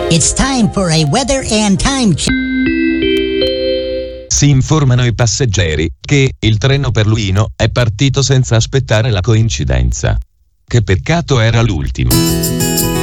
It's time for a weather and time check. Si informano i passeggeri che il treno per Luino è partito senza aspettare la coincidenza. Che peccato, era l'ultimo.